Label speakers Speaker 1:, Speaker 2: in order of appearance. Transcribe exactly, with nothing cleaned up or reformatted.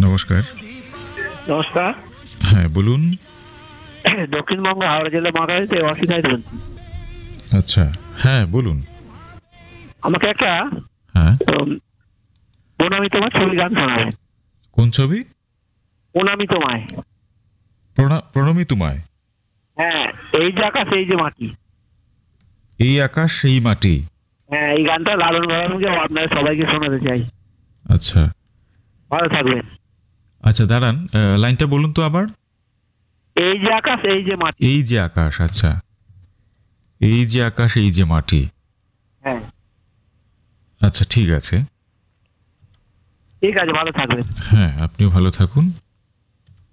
Speaker 1: নমস্কার।
Speaker 2: নমস্কার।
Speaker 1: হ্যাঁ, বলুন।
Speaker 2: দক্ষিণবঙ্গ হাওড়া জেলা মাকারিতে অসিতাই বলছি।
Speaker 1: আচ্ছা, হ্যাঁ বলুন।
Speaker 2: আমাকে একটা
Speaker 1: হ্যাঁ,
Speaker 2: উম, প্রণামী তোমার ছবি গান শোনাবে।
Speaker 1: কোন ছবি?
Speaker 2: প্রণামী তোমায়।
Speaker 1: প্রণা- প্রণমী তোমায়।
Speaker 2: হ্যাঁ, এই যে আকাশ এই যে মাটি।
Speaker 1: এই আকাশ এই মাটি।
Speaker 2: হ্যাঁ, এই গানটা লালন বাবাকে আপনাদের সবাইকে শোনাতে চাই।
Speaker 1: আচ্ছা
Speaker 2: ভালো থাকবেন।
Speaker 1: আচ্ছা, দাঁড়ান, আহ, লাইনটা বলুন তো আবার।
Speaker 2: এই যে আকাশ এই যে মাটি।
Speaker 1: এই যে আকাশ, আচ্ছা। এই যে আকাশ এই যে মাটি।
Speaker 2: হ্যাঁ,
Speaker 1: আচ্ছা, ঠিক আছে।
Speaker 2: ঠিক আছে, ভালো থাকবেন।
Speaker 1: হ্যাঁ, আপনিও ভালো থাকুন।